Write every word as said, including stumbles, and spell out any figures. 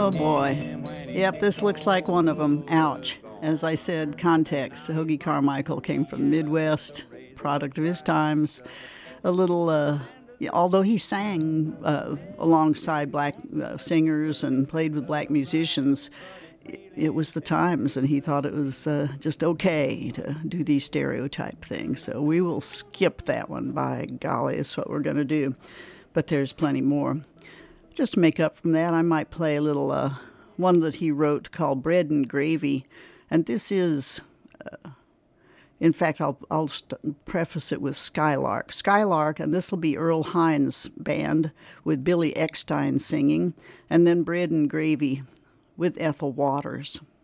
Oh boy. Yep, this looks like one of them. Ouch. As I said, context. Hoagy Carmichael came from the Midwest, product of his times. A little, uh, yeah, although he sang uh, alongside black uh, singers and played with black musicians, it was the times, and he thought it was uh, just okay to do these stereotype things. So we will skip that one, by golly, is what we're going to do. But there's plenty more. Just to make up from that, I might play a little uh, one that he wrote called Bread and Gravy. And this is, uh, in fact, I'll, I'll st- preface it with Skylark. Skylark, and this will be Earl Hines' band with Billy Eckstine singing, and then Bread and Gravy with Ethel Waters.